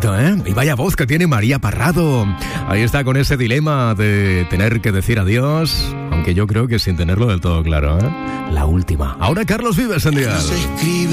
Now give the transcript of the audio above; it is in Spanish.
bonito, ¿eh? Y vaya voz que tiene María Parrado. Ahí está con ese dilema de tener que decir adiós, aunque yo creo que sin tenerlo del todo claro, ¿eh? La última. Ahora Carlos Vives en Días.